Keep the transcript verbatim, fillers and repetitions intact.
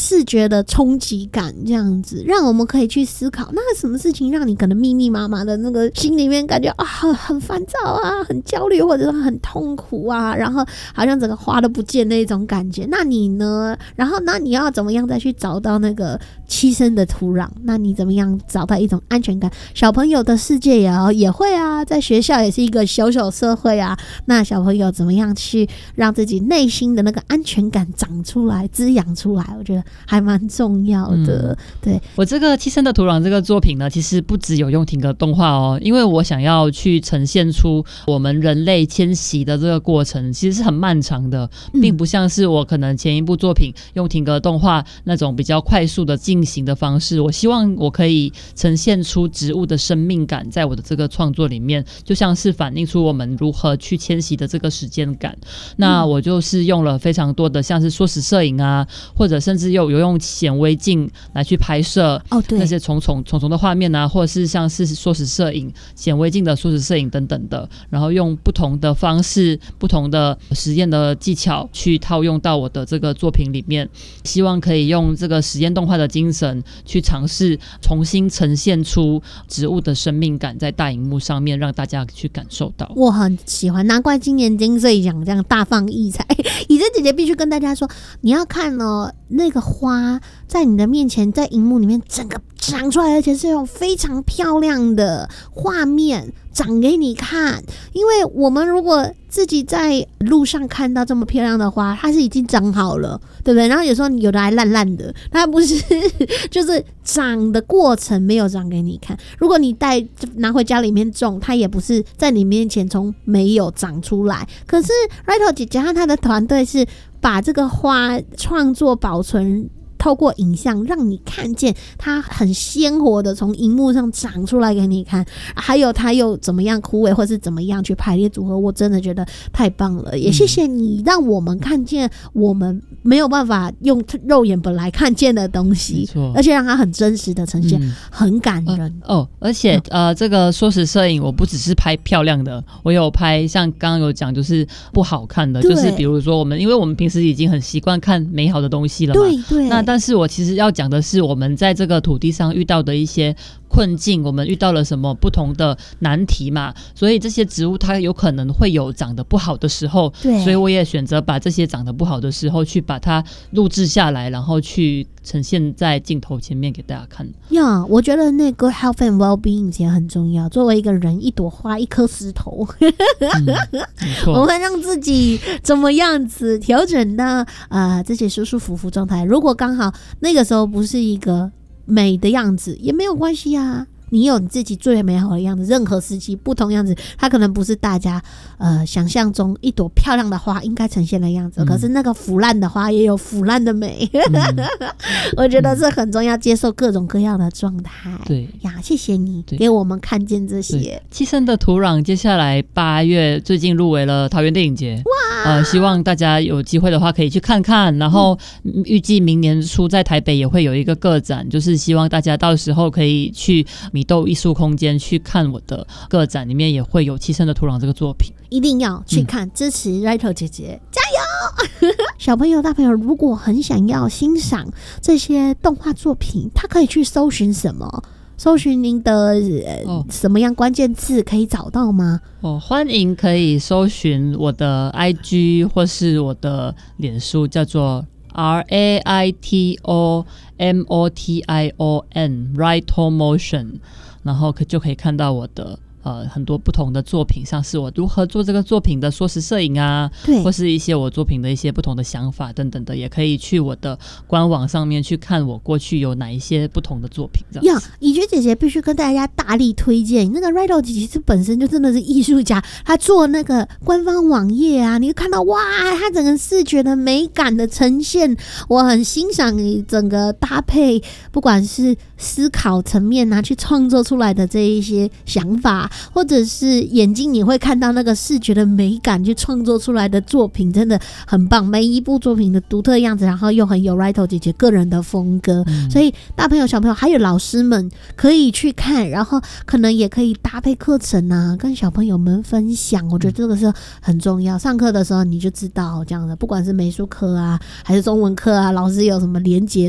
视觉的冲击感，这样子让我们可以去思考，那什么事情让你可能密密麻麻的那个心里面感觉啊很很烦躁啊，很焦虑，或者是很痛苦啊，然后好像整个花都不见那种感觉，那你呢？然后那你要怎么样再去找到那个栖身的土壤？那你怎么样找到一种安全感？小朋友的世界也要也会啊，在学校也是一个小小社会啊，那小朋友怎么样去让自己内心的那个安全感长出来、滋养出来？我觉得还蛮重要的。嗯、对， 我这个栖身的土壤这个作品呢，其实不只有用停格动画哦，因为我想要去呈现出我们人类迁徙的这个过程，其实是很漫长的，并不像是我可能前一部作品用停格动画那种比较快速的进行的方式。我希望我可以呈现出植物的生命感，在我的这个创作里面，就像是反映出我们如何去迁徙的这个时间感。那我就是用了非常多的像是缩时摄影啊，或者甚至有有用显微镜来去拍摄那些重重重重的画面啊，或者是像是缩时摄影、显微镜的缩时摄影等等的，然后用不同的方式、不同的实验的技巧去套用到我的这个作品里面，希望可以用这个实验动画的精神去尝试重新呈现出植物的生命感在大荧幕上面，让大家去感受到。 我很喜欢，难怪今年金穗奖这样大放异彩。以真姐姐必须跟大家说，你要看哦，那个花在你的面前，在荧幕里面整个长出来，而且是用非常漂亮的画面长给你看。因为我们如果自己在路上看到这么漂亮的花，它是已经长好了，对不对？然后有时候有的还烂烂的，它不是就是长的过程没有长给你看。如果你带拿回家里面种，它也不是在你面前从没有长出来。可是 Rito 姐姐和她的团队是把这个花创作保存，透过影像让你看见它很鲜活的从荧幕上长出来给你看，还有它又怎么样枯萎或是怎么样去排列组合，我真的觉得太棒了。也谢谢你让我们看见我们没有办法用肉眼本来看见的东西，而且让它很真实的呈现、嗯、很感人、 呃、哦。而且、嗯、呃，这个缩时摄影我不只是拍漂亮的，我有拍像刚刚有讲就是不好看的，就是比如说我们因为我们平时已经很习惯看美好的东西了嘛， 对对， 那但是我其实要讲的是我们在这个土地上遇到的一些困境，我们遇到了什么不同的难题嘛，所以这些植物它有可能会有长得不好的时候，对，所以我也选择把这些长得不好的时候去把它录制下来，然后去呈现在镜头前面给大家看。 呀、yeah, 我觉得那个 health and well-being 也很重要，作为一个人，一朵花，一颗石头、嗯、我们让自己怎么样子调整到呃自己舒舒服服状态。如果刚好那个时候不是一个美的样子也没有关系啊，你有你自己最美好的样子，任何时期不同样子，它可能不是大家呃想象中一朵漂亮的花应该呈现的样子、嗯、可是那个腐烂的花也有腐烂的美、嗯、我觉得是很重要，接受各种各样的状态。对呀，谢谢你给我们看见这些。 栖身的土壤接下来八月最近入围了桃园电影节，哇，呃，希望大家有机会的话可以去看看，然后预计明年初在台北也会有一个个展，就是希望大家到时候可以去米豆艺术空间去看我的个展，里面也会有栖身的土壤这个作品， 一定要去看、嗯、支持 Rito 姐姐，加油小朋友大朋友如果很想要欣赏这些动画作品，他可以去搜寻什么？搜寻您的、呃哦、什么样关键字可以找到吗？ 哦，欢迎可以搜寻我的 I G 或是我的脸书，叫做 R A I T O M O T I O N Rito Motion， 然后可就可以看到我的呃很多不同的作品，像是我如何做这个作品的缩时摄影啊，对，或是一些我作品的一些不同的想法等等的，也可以去我的官网上面去看我过去有哪一些不同的作品。这样呀，以觉姐姐必须跟大家大力推荐那个 Rito 姐姐，其实本身就真的是艺术家，她做那个官方网页啊，你会看到哇，她整个视觉的美感的呈现，我很欣赏你整个搭配，不管是思考层面啊，去创作出来的这一些想法，或者是眼睛你会看到那个视觉的美感去创作出来的作品，真的很棒，每一部作品的独特样子，然后又很有 Rito 姐姐个人的风格、嗯、所以大朋友小朋友还有老师们可以去看，然后可能也可以搭配课程啊，跟小朋友们分享，我觉得这个是很重要，上课的时候你就知道这样的，不管是美术课啊还是中文课啊，老师有什么连结